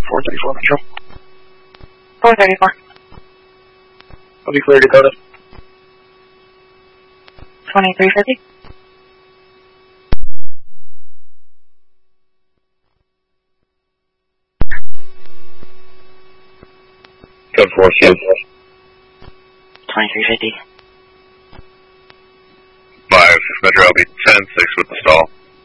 434 Metro. 434. I'll be clear, Dakota. 2350. Code 4, 2350. 5 Metro, I'll be 10-6 with the stall.